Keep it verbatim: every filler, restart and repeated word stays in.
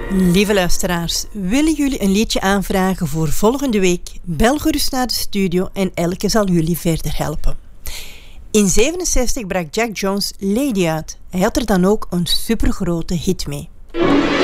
Lieve luisteraars, willen jullie een liedje aanvragen voor volgende week? Bel gerust naar de studio en Elke zal jullie verder helpen. In zevenenzestig brak Jack Jones Lady uit. Hij had er dan ook een supergrote hit mee.